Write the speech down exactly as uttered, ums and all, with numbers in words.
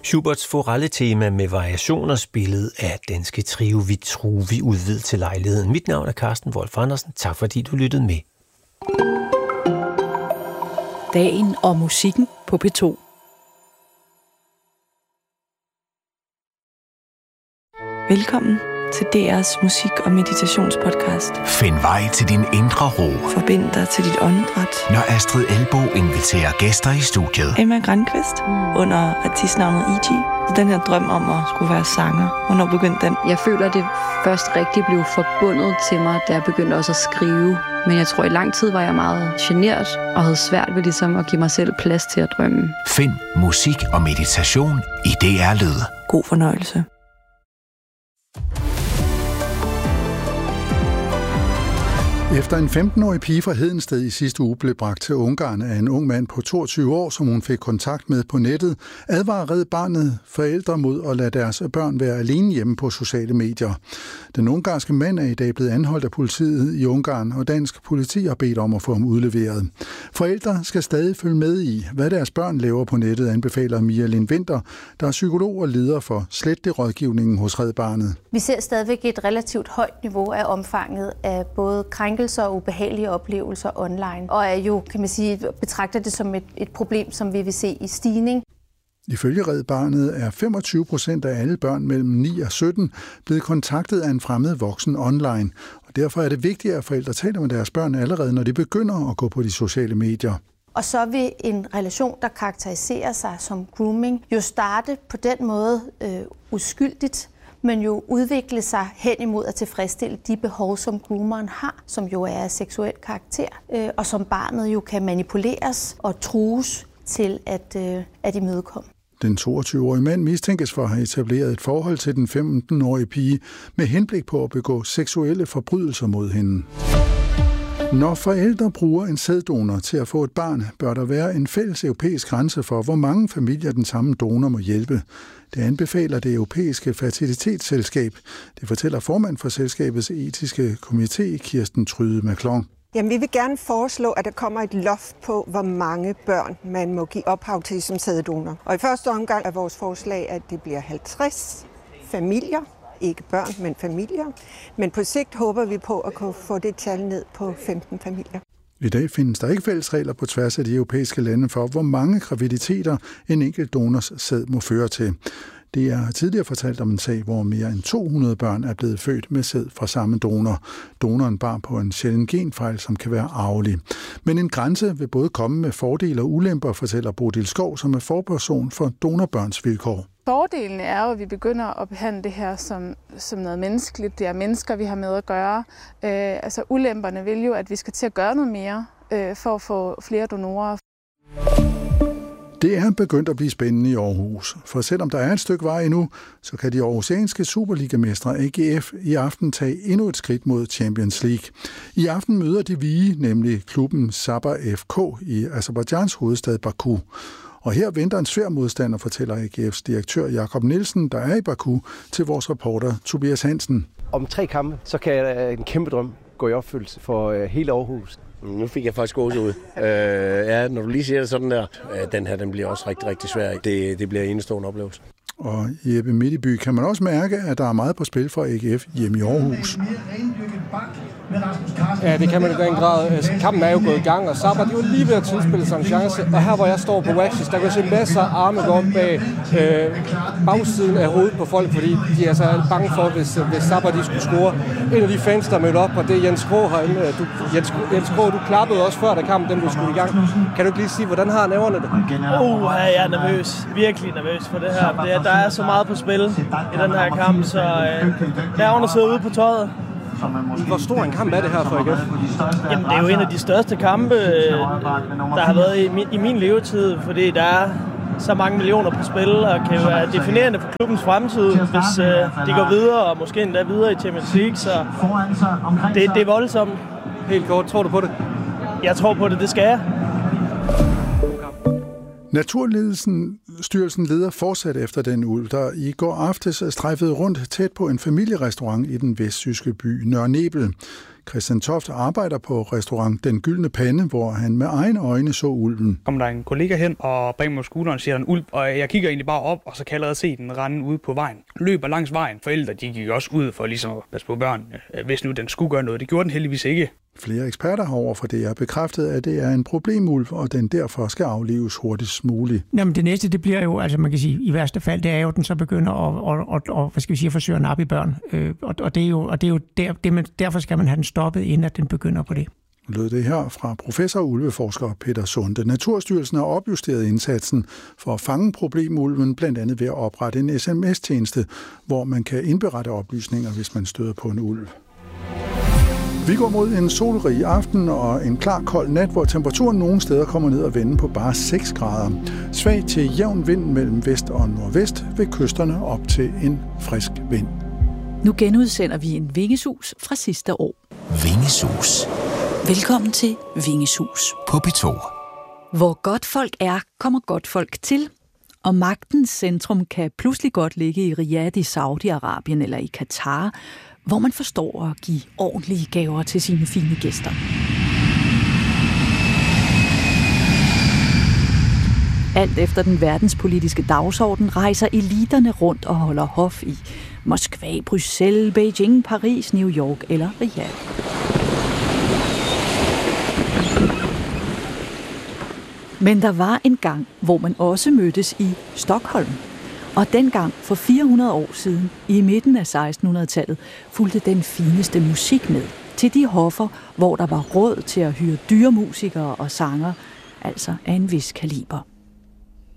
Schuberts Forelle-tema med variationer spillet af danske trio Vitruvi udvidet til lejligheden. Mit navn er Carsten Wolf Andersen. Tak fordi du lyttede med. Dagen og musikken på P to. Velkommen til D R's musik- og meditationspodcast. Find vej til din indre ro. Forbind dig til dit åndedræt. Når Astrid Elbo inviterer gæster i studiet. Emma Grandqvist mm. under artistnavnet E G. Den her drøm om at skulle være sanger. Hvornår begyndte den? Jeg føler, det først rigtig blev forbundet til mig, da jeg begyndte også at skrive. Men jeg tror, i lang tid var jeg meget genert og havde svært ved ligesom at give mig selv plads til at drømme. Find musik og meditation i D R Lyd. God fornøjelse. Efter en femten-årig pige fra Hedensted i sidste uge blev bragt til Ungarn af en ung mand på toogtyve år, som hun fik kontakt med på nettet, advarer Red Barnet forældre mod at lade deres børn være alene hjemme på sociale medier. Den ungarske mand er i dag blevet anholdt af politiet i Ungarn, og dansk politi har bedt om at få ham udleveret. Forældre skal stadig følge med i, hvad deres børn laver på nettet, anbefaler Mia Lind Winther, der er psykolog og leder for Slette-rådgivningen hos Red Barnet. Vi ser stadigvæk et relativt højt niveau af omfanget af både krænkelser og ubehagelige oplevelser online, og er jo, kan man sige, betragter det som et, et problem, som vi vil se i stigning. Ifølge Red Barnet er femogtyve procent af alle børn mellem ni og sytten blevet kontaktet af en fremmed voksen online, og derfor er det vigtigt, at forældre taler med deres børn allerede, når de begynder at gå på de sociale medier. Og så vil en relation, der karakteriserer sig som grooming, jo starte på den måde øh, uskyldigt, men jo udvikle sig hen imod at tilfredsstille de behov, som groomeren har, som jo er af seksuel karakter, øh, og som barnet jo kan manipuleres og trues til at, øh, at imødekomme. Den toogtyve-årige mand mistænkes for at have etableret et forhold til den femten-årige pige med henblik på at begå seksuelle forbrydelser mod hende. Når forældre bruger en sæddonor til at få et barn, bør der være en fælles europæisk grænse for, hvor mange familier den samme donor må hjælpe. Det anbefaler det europæiske fertilitetsselskab. Det fortæller formand for selskabets etiske komité, Kirsten Tryde Maclon. Jamen, vi vil gerne foreslå, at der kommer et loft på, hvor mange børn man må give ophav til som sæddonor. Og i første omgang er vores forslag, at det bliver halvtreds familier. Ikke børn, men familier. Men på sigt håber vi på at kunne få det tal ned på femten familier. I dag findes der ikke fælles regler på tværs af de europæiske lande for, hvor mange graviditeter en enkelt donors sæd må føre til. Det er tidligere fortalt om en sag, hvor mere end to hundrede børn er blevet født med sæd fra samme donor. Donoren bar på en sjælden genfejl, som kan være arvelig. Men en grænse vil både komme med fordele og ulemper, fortæller Bodil Skov, som er forperson for donorbørns vilkår. Fordelen er jo, at vi begynder at behandle det her som, som noget menneskeligt. Det er mennesker, vi har med at gøre. Øh, altså ulemperne vil jo, at vi skal til at gøre noget mere øh, for at få flere donorer. Det er begyndt at blive spændende i Aarhus, for selvom der er et stykke vej endnu, så kan de aarhusianske Superligamestre A G F i aften tage endnu et skridt mod Champions League. I aften møder de Vige, nemlig klubben Sabah F K i Aserbajdsjans hovedstad Baku. Og her venter en svær modstander, fortæller A G F's direktør Jakob Nielsen, der er i Baku, til vores reporter Tobias Hansen. Om tre kampe, så kan en kæmpe drøm gå i opfyldelse for hele Aarhus. Nu fik jeg faktisk gås ud. øh, ja, når du lige siger det sådan der, øh, den her den bliver også rigtig, rigtig svær. Det, det bliver en enestående oplevelse. Og Jeppe Midtby kan man også mærke, at der er meget på spil for A G F hjemme i Aarhus. Ja, det kan man i den grad. Kampen er jo gået i gang, og Sabah, de var lige ved at tilspille sig en chance. Og her, hvor jeg står på Waxis, der kan se masser af arme gå op bag øh, bagsiden af hovedet på folk, fordi de er så bange for, hvis, hvis Sabah de skulle score. En af de fans, der mødte op, og det er Jens Krog herinde. Du, Jens, Jens Krog, du klappede også før, da kampen den blev skudt i gang. Kan du ikke lige sige, hvordan har nerverne det? Uh, jeg er nervøs. Virkelig nervøs for det her. Det er, der er så meget på spil i den her kamp, så øh, nerverne sidder ude på tøjet. Hvor stor en kamp er det her for A G F? Jamen, det er jo en af de største kampe, der har været i min, i min levetid, fordi der er så mange millioner på spil, og kan jo være definerende for klubbens fremtid, hvis øh, de går videre, og måske endda videre i Champions League, så det, det er voldsomt. Helt kort, tror du på det? Jeg tror på det, det skal jeg. Naturledelsen Naturstyrelsen leder fortsat efter den ulv, der i går aftes strejfede rundt tæt på en familierestaurant i den vestjyske by Nørre Nebel. Christian Toft arbejder på restaurant Den Gyldne Pande, hvor han med egne øjne så ulven. Kommer der en kollega hen og bringer mig scooteren og siger, en ulv, og jeg kigger egentlig bare op, og så kan jeg allerede se den rende ude på vejen. Løber langs vejen. Forældre de gik også ud for ligesom at passe på børn, hvis nu den skulle gøre noget. Det gjorde den heldigvis ikke. Flere eksperter har overfor det er bekræftet, at det er en problemulv, og den derfor skal aflives hurtigst muligt. Jamen det næste, det bliver jo, altså man kan sige, i værste fald, det er jo, at den så begynder at, at, at, at hvad skal vi sige, at forsøge at nappe i børn. Øh, og, og det er jo, og det er jo der, det, man, derfor skal man have den stoppet, inden at den begynder på det. Lød det her fra professor og ulveforsker Peter Sunde. Naturstyrelsen har opjusteret indsatsen for at fange problemulven, blandt andet ved at oprette en sms-tjeneste, hvor man kan indberette oplysninger, hvis man støder på en ulv. Vi går mod en solrig aften og en klar kold nat, hvor temperaturen nogle steder kommer ned og vende på bare seks grader. Svag til jævn vind mellem vest og nordvest, ved kysterne op til en frisk vind. Nu genudsender vi en Vingesus fra sidste år. Vingesus. Velkommen til Vingesus. På P to. Hvor godt folk er, kommer godt folk til. Og magtens centrum kan pludselig godt ligge i Riyadh i Saudi-Arabien eller i Katar, hvor man forstår at give ordentlige gaver til sine fine gæster. Alt efter den verdenspolitiske dagsorden rejser eliterne rundt og holder hof i Moskva, Bruxelles, Beijing, Paris, New York eller Riyadh. Men der var en gang, hvor man også mødtes i Stockholm. Og dengang for fire hundrede år siden, i midten af sekstenhundredetallet, fulgte den fineste musik med til de hoffer, hvor der var råd til at hyre dyre musikere og sanger, altså af en vis kaliber.